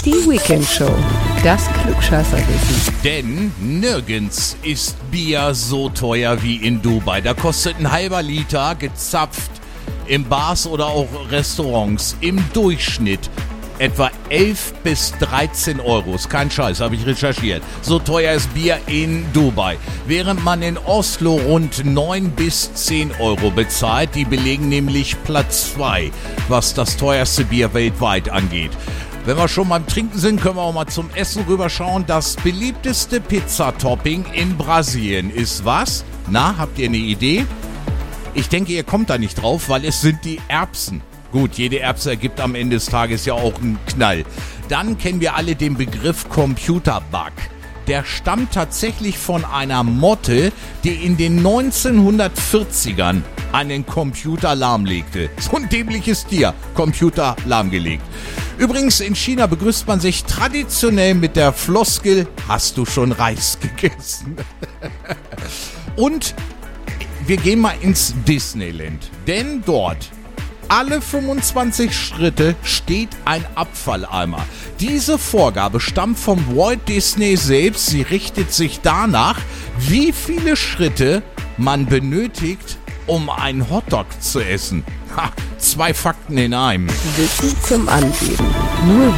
Die Weekend Show. Das Klugscheißerwissen. Denn nirgends ist Bier so teuer wie in Dubai. Da kostet ein halber Liter gezapft in Bars oder auch Restaurants im Durchschnitt etwa 11 bis 13 Euro. Ist kein Scheiß, habe ich recherchiert. So teuer ist Bier in Dubai. Während man in Oslo rund 9 bis 10 Euro bezahlt. Die belegen nämlich Platz 2, was das teuerste Bier weltweit angeht. Wenn wir schon beim Trinken sind, können wir auch mal zum Essen rüberschauen. Das beliebteste Pizzatopping in Brasilien ist was? Na, habt ihr eine Idee? Ich denke, ihr kommt da nicht drauf, weil es sind die Erbsen. Gut, jede Erbse ergibt am Ende des Tages ja auch einen Knall. Dann kennen wir alle den Begriff Computerbug. Der stammt tatsächlich von einer Motte, die in den 1940ern einen Computer lahmlegte. So ein dämliches Tier, Computer lahmgelegt. Übrigens, in China begrüßt man sich traditionell mit der Floskel, hast du schon Reis gegessen? Und wir gehen mal ins Disneyland, denn dort alle 25 Schritte steht ein Abfalleimer. Diese Vorgabe stammt vom Walt Disney selbst. Sie richtet sich danach, wie viele Schritte man benötigt, um einen Hotdog zu essen. 2 Fakten in einem. Wissen zum Angeben. Nur